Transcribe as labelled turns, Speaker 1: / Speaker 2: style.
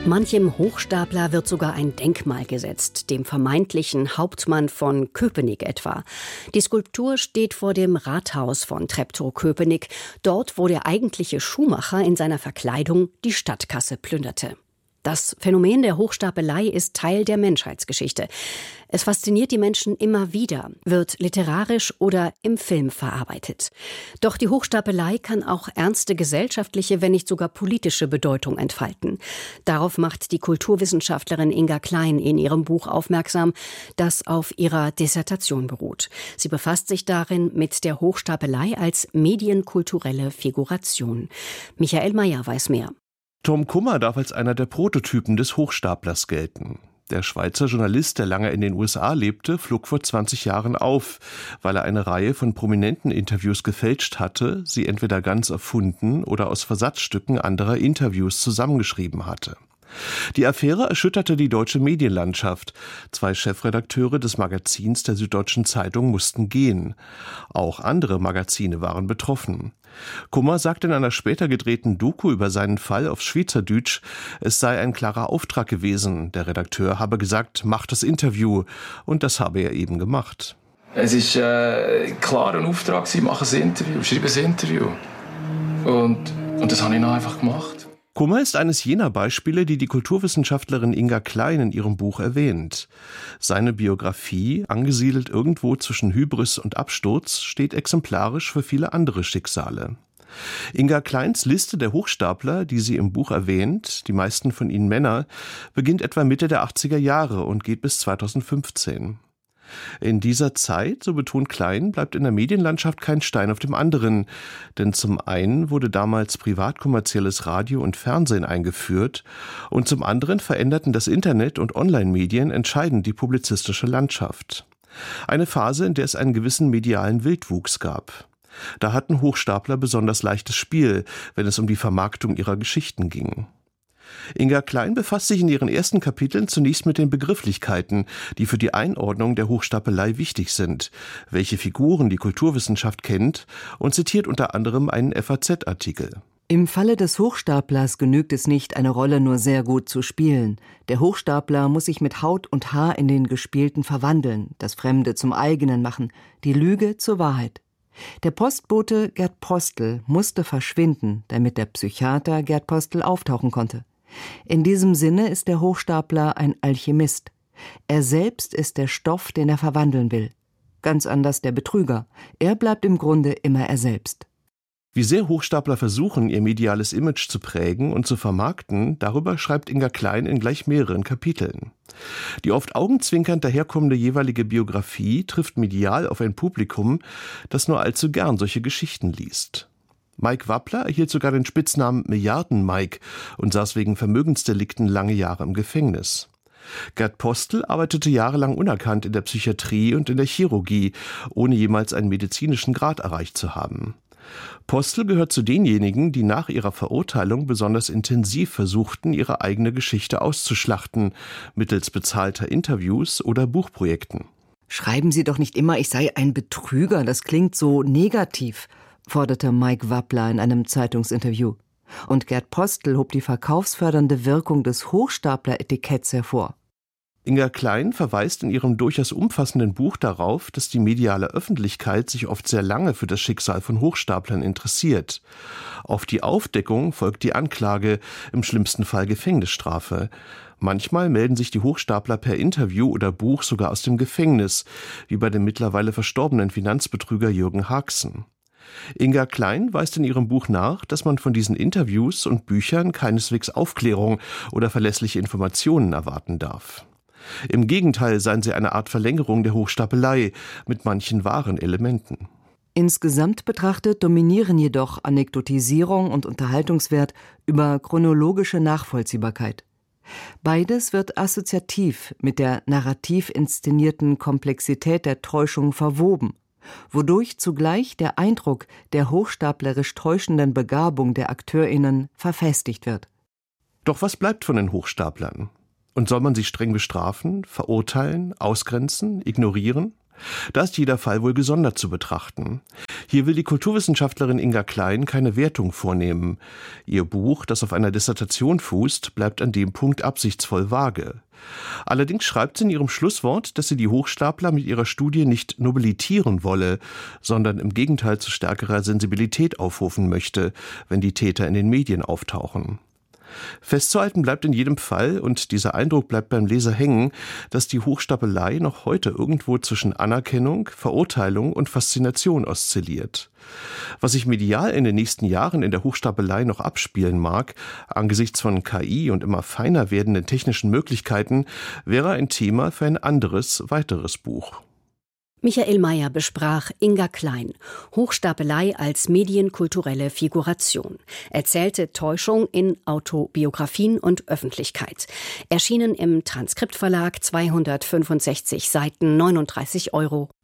Speaker 1: Manchem Hochstapler wird sogar ein Denkmal gesetzt, dem vermeintlichen Hauptmann von Köpenick etwa. Die Skulptur steht vor dem Rathaus von Treptow-Köpenick, dort, wo der eigentliche Schuhmacher in seiner Verkleidung die Stadtkasse plünderte. Das Phänomen der Hochstapelei ist Teil der Menschheitsgeschichte. Es fasziniert die Menschen immer wieder, wird literarisch oder im Film verarbeitet. Doch die Hochstapelei kann auch ernste gesellschaftliche, wenn nicht sogar politische Bedeutung entfalten. Darauf macht die Kulturwissenschaftlerin Inga Klein in ihrem Buch aufmerksam, das auf ihrer Dissertation beruht. Sie befasst sich darin mit der Hochstapelei als medienkulturelle Figuration. Michael Mayer weiß mehr.
Speaker 2: Tom Kummer darf als einer der Prototypen des Hochstaplers gelten. Der Schweizer Journalist, der lange in den USA lebte, flog vor 20 Jahren auf, weil er eine Reihe von prominenten Interviews gefälscht hatte, sie entweder ganz erfunden oder aus Versatzstücken anderer Interviews zusammengeschrieben hatte. Die Affäre erschütterte die deutsche Medienlandschaft. 2 Chefredakteure des Magazins der Süddeutschen Zeitung mussten gehen. Auch andere Magazine waren betroffen. Kummer sagt in einer später gedrehten Doku über seinen Fall auf Schweizerdeutsch, es sei ein klarer Auftrag gewesen. Der Redakteur habe gesagt, mach das Interview. Und das habe er eben gemacht.
Speaker 3: Es ist klar ein Auftrag, mach ein Interview, schreib ein Interview. Und das habe ich dann einfach gemacht.
Speaker 2: Kummer ist eines jener Beispiele, die Kulturwissenschaftlerin Inga Klein in ihrem Buch erwähnt. Seine Biografie, angesiedelt irgendwo zwischen Hybris und Absturz, steht exemplarisch für viele andere Schicksale. Inga Kleins Liste der Hochstapler, die sie im Buch erwähnt, die meisten von ihnen Männer, beginnt etwa Mitte der 80er Jahre und geht bis 2015. In dieser Zeit, so betont Klein, bleibt in der Medienlandschaft kein Stein auf dem anderen. Denn zum einen wurde damals privatkommerzielles Radio und Fernsehen eingeführt und zum anderen veränderten das Internet und Online-Medien entscheidend die publizistische Landschaft. Eine Phase, in der es einen gewissen medialen Wildwuchs gab. Da hatten Hochstapler besonders leichtes Spiel, wenn es um die Vermarktung ihrer Geschichten ging. Inga Klein befasst sich in ihren ersten Kapiteln zunächst mit den Begrifflichkeiten, die für die Einordnung der Hochstapelei wichtig sind, welche Figuren die Kulturwissenschaft kennt und zitiert unter anderem einen FAZ-Artikel.
Speaker 4: Im Falle des Hochstaplers genügt es nicht, eine Rolle nur sehr gut zu spielen. Der Hochstapler muss sich mit Haut und Haar in den Gespielten verwandeln, das Fremde zum Eigenen machen, die Lüge zur Wahrheit. Der Postbote Gerd Postel musste verschwinden, damit der Psychiater Gerd Postel auftauchen konnte. In diesem Sinne ist der Hochstapler ein Alchemist. Er selbst ist der Stoff, den er verwandeln will. Ganz anders der Betrüger. Er bleibt im Grunde immer er selbst.
Speaker 2: Wie sehr Hochstapler versuchen, ihr mediales Image zu prägen und zu vermarkten, darüber schreibt Inga Klein in gleich mehreren Kapiteln. Die oft augenzwinkernd daherkommende jeweilige Biografie trifft medial auf ein Publikum, das nur allzu gern solche Geschichten liest. Mike Wappler erhielt sogar den Spitznamen Milliarden-Mike und saß wegen Vermögensdelikten lange Jahre im Gefängnis. Gerd Postel arbeitete jahrelang unerkannt in der Psychiatrie und in der Chirurgie, ohne jemals einen medizinischen Grad erreicht zu haben. Postel gehört zu denjenigen, die nach ihrer Verurteilung besonders intensiv versuchten, ihre eigene Geschichte auszuschlachten, mittels bezahlter Interviews oder Buchprojekten.
Speaker 4: Schreiben Sie doch nicht immer, ich sei ein Betrüger, das klingt so negativ, forderte Mike Wappler in einem Zeitungsinterview. Und Gerd Postel hob die verkaufsfördernde Wirkung des Hochstapler-Etiketts hervor.
Speaker 2: Inga Klein verweist in ihrem durchaus umfassenden Buch darauf, dass die mediale Öffentlichkeit sich oft sehr lange für das Schicksal von Hochstaplern interessiert. Auf die Aufdeckung folgt die Anklage, im schlimmsten Fall Gefängnisstrafe. Manchmal melden sich die Hochstapler per Interview oder Buch sogar aus dem Gefängnis, wie bei dem mittlerweile verstorbenen Finanzbetrüger Jürgen Haxen. Inga Klein weist in ihrem Buch nach, dass man von diesen Interviews und Büchern keineswegs Aufklärung oder verlässliche Informationen erwarten darf. Im Gegenteil seien sie eine Art Verlängerung der Hochstapelei mit manchen wahren Elementen.
Speaker 4: Insgesamt betrachtet dominieren jedoch Anekdotisierung und Unterhaltungswert über chronologische Nachvollziehbarkeit. Beides wird assoziativ mit der narrativ inszenierten Komplexität der Täuschung verwoben, wodurch zugleich der Eindruck der hochstaplerisch täuschenden Begabung der AkteurInnen verfestigt wird.
Speaker 2: Doch was bleibt von den Hochstaplern? Und soll man sie streng bestrafen, verurteilen, ausgrenzen, ignorieren? Da ist jeder Fall wohl gesondert zu betrachten. Hier will die Kulturwissenschaftlerin Inga Klein keine Wertung vornehmen. Ihr Buch, das auf einer Dissertation fußt, bleibt an dem Punkt absichtsvoll vage. Allerdings schreibt sie in ihrem Schlusswort, dass sie die Hochstapler mit ihrer Studie nicht nobilitieren wolle, sondern im Gegenteil zu stärkerer Sensibilität aufrufen möchte, wenn die Täter in den Medien auftauchen. Festzuhalten bleibt in jedem Fall, und dieser Eindruck bleibt beim Leser hängen, dass die Hochstapelei noch heute irgendwo zwischen Anerkennung, Verurteilung und Faszination oszilliert. Was sich medial in den nächsten Jahren in der Hochstapelei noch abspielen mag, angesichts von KI und immer feiner werdenden technischen Möglichkeiten, wäre ein Thema für ein anderes, weiteres Buch.
Speaker 1: Michael Mayer besprach Inga Klein, Hochstapelei als medienkulturelle Figuration. Erzählte Täuschung in Autobiografien und Öffentlichkeit. Erschienen im Transkriptverlag, 265 Seiten, 39 €.